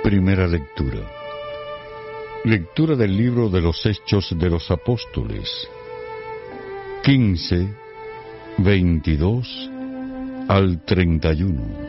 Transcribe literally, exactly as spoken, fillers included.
Primera lectura. Lectura del libro de los Hechos de los Apóstoles. quince, veintidós al treinta y uno.